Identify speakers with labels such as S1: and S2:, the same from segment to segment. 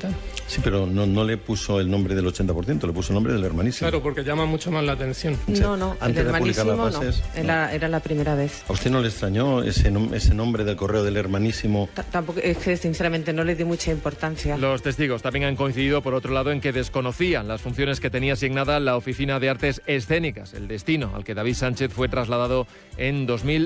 S1: tal.
S2: Sí, pero no le puso el nombre del 80%, le puso el nombre del Hermanísimo.
S1: Claro, porque llama mucho más la atención.
S3: No,
S2: Antes
S3: el
S2: de publicar las
S3: Hermanísimo
S2: bases,
S3: era la primera vez.
S2: ¿A usted no le extrañó ese nombre del correo del Hermanísimo?
S3: Tampoco, es que sinceramente no le di mucha importancia.
S4: Los testigos también han coincidido, por otro lado, en que desconocían las funciones que tenía asignada la Oficina de Artes Escénicas, el destino al que David Sánchez fue trasladado en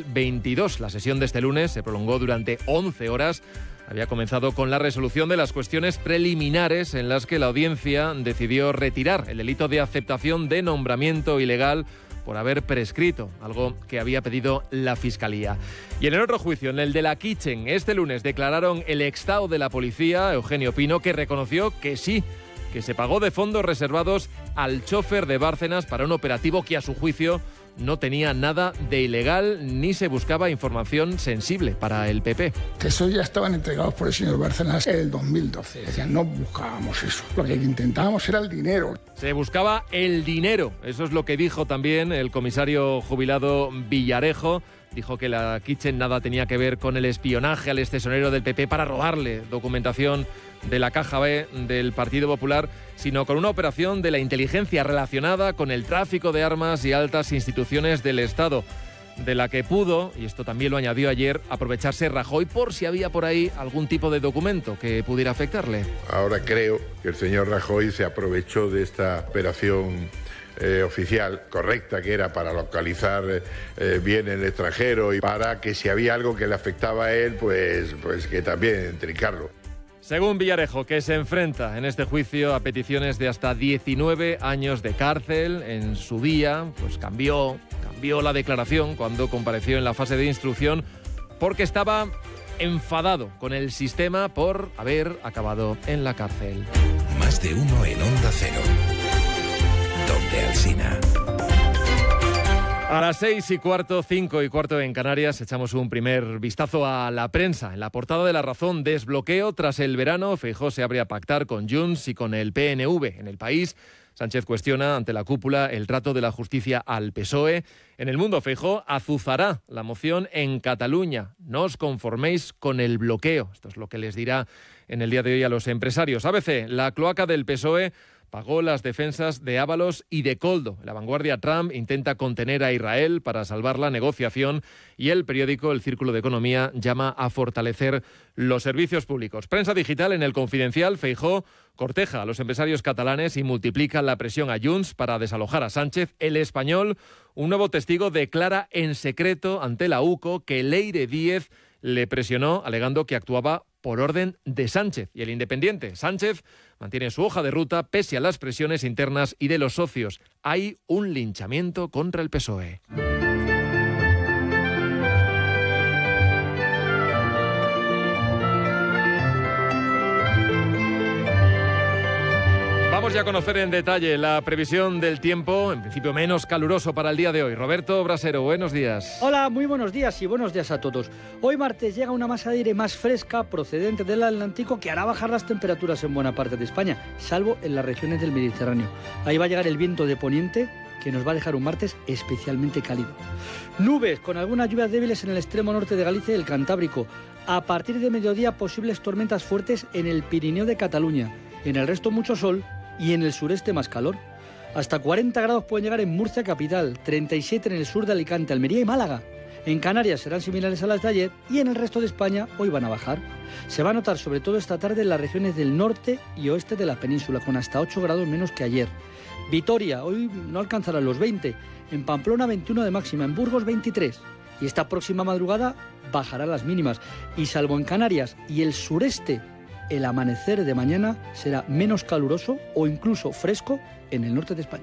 S4: 2022. La sesión de este lunes se prolongó durante 11 horas. Había comenzado con la resolución de las cuestiones preliminares en las que la audiencia decidió retirar el delito de aceptación de nombramiento ilegal por haber prescrito, algo que había pedido la Fiscalía. Y en el otro juicio, en el de la Kitchen, este lunes declararon el extao de la policía, Eugenio Pino, que reconoció que sí, que se pagó de fondos reservados al chofer de Bárcenas para un operativo que a su juicio no tenía nada de ilegal ni se buscaba información sensible para el PP.
S5: Que esos ya estaban entregados por el señor Bárcenas en el 2012. Es decir, no buscábamos eso. Lo que intentábamos era el dinero.
S4: Se buscaba el dinero. Eso es lo que dijo también el comisario jubilado Villarejo. Dijo que la Kitchen nada tenía que ver con el espionaje al extesorero del PP para robarle documentación de la Caja B del Partido Popular, sino con una operación de la inteligencia relacionada con el tráfico de armas y altas instituciones del Estado, de la que pudo, y esto también lo añadió ayer, aprovecharse Rajoy por si había por ahí algún tipo de documento que pudiera afectarle.
S6: Ahora creo que el señor Rajoy se aprovechó de esta operación oficial correcta, que era para localizar bien el extranjero y para que si había algo que le afectaba a él, pues que también trincarlo.
S4: Según Villarejo, que se enfrenta en este juicio a peticiones de hasta 19 años de cárcel, en su día pues cambió la declaración cuando compareció en la fase de instrucción porque estaba enfadado con el sistema por haber acabado en la cárcel.
S7: Más de uno en Onda Cero. Donde Alsina.
S4: A las 6:15, 5:15 en Canarias, echamos un primer vistazo a la prensa. En la portada de La Razón, desbloqueo tras el verano. Feijóo se abre a pactar con Junts y con el PNV. En El País, Sánchez cuestiona ante la cúpula el trato de la justicia al PSOE. En El Mundo, Feijóo azuzará la moción en Cataluña. No os conforméis con el bloqueo. Esto es lo que les dirá en el día de hoy a los empresarios. ABC, la cloaca del PSOE pagó las defensas de Ábalos y de Koldo. La Vanguardia, Trump intenta contener a Israel para salvar la negociación y el periódico El Círculo de Economía llama a fortalecer los servicios públicos. Prensa digital, en El Confidencial, Feijóo corteja a los empresarios catalanes y multiplica la presión a Junts para desalojar a Sánchez. El Español, un nuevo testigo declara en secreto ante la UCO que Leire Díez le presionó alegando que actuaba por orden de Sánchez. Y El Independiente, Sánchez mantiene su hoja de ruta pese a las presiones internas y de los socios. Hay un linchamiento contra el PSOE. Vamos ya a conocer en detalle la previsión del tiempo, en principio menos caluroso para el día de hoy. Roberto Brasero, buenos días.
S8: Hola, muy buenos días y buenos días a todos. Hoy martes llega una masa de aire más fresca procedente del Atlántico que hará bajar las temperaturas en buena parte de España, salvo en las regiones del Mediterráneo. Ahí va a llegar el viento de poniente, que nos va a dejar un martes especialmente cálido. Nubes con algunas lluvias débiles en el extremo norte de Galicia y el Cantábrico. A partir de mediodía, posibles tormentas fuertes en el Pirineo de Cataluña. En el resto, mucho sol y en el sureste más calor. Hasta 40 grados pueden llegar en Murcia capital, 37 en el sur de Alicante, Almería y Málaga. En Canarias serán similares a las de ayer y en el resto de España hoy van a bajar. Se va a notar sobre todo esta tarde en las regiones del norte y oeste de la península, con hasta 8 grados menos que ayer. Vitoria, hoy no alcanzará los 20, en Pamplona 21 de máxima, en Burgos 23. Y esta próxima madrugada bajarán las mínimas. Y salvo en Canarias y el sureste, el amanecer de mañana será menos caluroso o incluso fresco en el norte de España.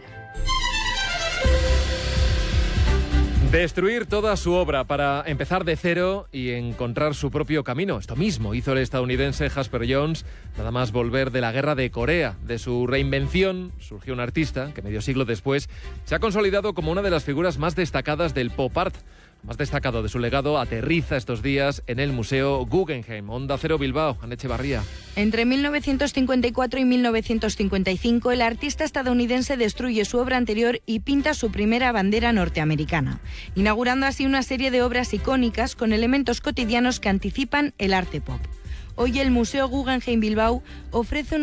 S4: Destruir toda su obra para empezar de cero y encontrar su propio camino. Esto mismo hizo el estadounidense Jasper Jones, nada más volver de la guerra de Corea. De su reinvención surgió un artista que medio siglo después se ha consolidado como una de las figuras más destacadas del pop art. Más destacado de su legado aterriza estos días en el Museo Guggenheim. Onda Cero Bilbao, Ana Echevarría.
S9: Entre 1954 y 1955, el artista estadounidense destruye su obra anterior y pinta su primera bandera norteamericana, inaugurando así una serie de obras icónicas con elementos cotidianos que anticipan el arte pop. Hoy el Museo Guggenheim Bilbao ofrece